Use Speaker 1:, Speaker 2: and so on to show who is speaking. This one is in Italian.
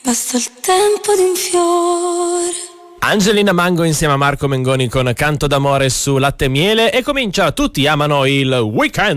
Speaker 1: basta il tempo di un fiore.
Speaker 2: Angelina Mango insieme a Marco Mengoni con Canto d'amore su Latte e Miele, e comincia Tutti amano il weekend.